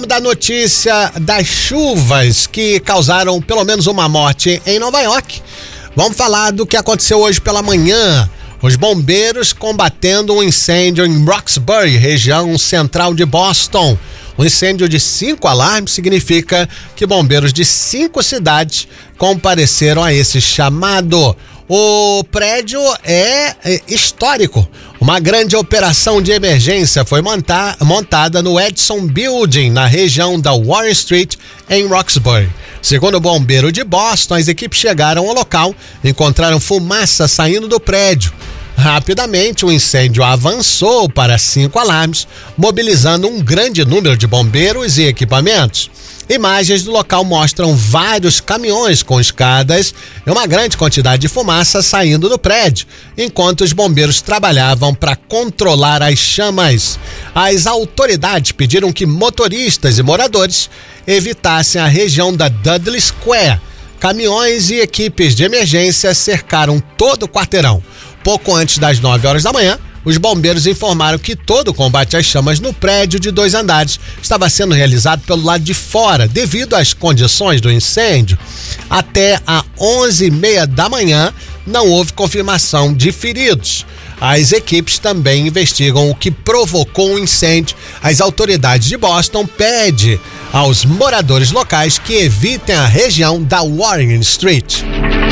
da notícia das chuvas que causaram pelo menos uma morte em Nova York, vamos falar do que aconteceu hoje pela manhã. Os bombeiros combatendo um incêndio em Roxbury, região central de Boston. Um incêndio de 5 alarmes significa que bombeiros de 5 cidades compareceram a esse chamado. O prédio é histórico. Uma grande operação de emergência foi montada no Edison Building, na região da Warren Street, em Roxbury. Segundo o bombeiro de Boston, as equipes chegaram ao local e encontraram fumaça saindo do prédio. Rapidamente, o incêndio avançou para 5 alarmes, mobilizando um grande número de bombeiros e equipamentos. Imagens do local mostram vários caminhões com escadas e uma grande quantidade de fumaça saindo do prédio, enquanto os bombeiros trabalhavam para controlar as chamas. As autoridades pediram que motoristas e moradores evitassem a região da Dudley Square. Caminhões e equipes de emergência cercaram todo o quarteirão. Pouco antes das 9 horas da manhã, os bombeiros informaram que todo o combate às chamas no prédio de 2 andares estava sendo realizado pelo lado de fora, devido às condições do incêndio. Até às 11h30 da manhã, não houve confirmação de feridos. As equipes também investigam o que provocou o incêndio. As autoridades de Boston pedem aos moradores locais que evitem a região da Warren Street.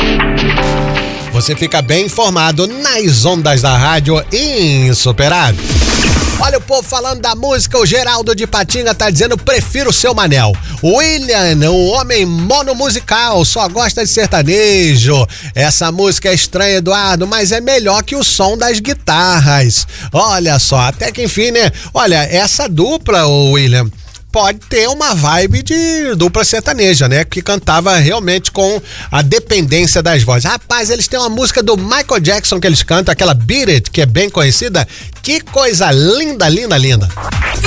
Você fica bem informado nas ondas da rádio Insuperável. Olha o povo falando da música, o Geraldo de Patinga tá dizendo: prefiro o seu Manel. William, um homem monomusical, só gosta de sertanejo. Essa música é estranha, Eduardo, mas é melhor que o som das guitarras. Olha só, até que enfim, né? Olha, essa dupla, o William, pode ter uma vibe de dupla sertaneja, né? Que cantava realmente com a dependência das vozes. Rapaz, eles têm uma música do Michael Jackson que eles cantam, aquela Beat It, que é bem conhecida. Que coisa linda, linda, linda.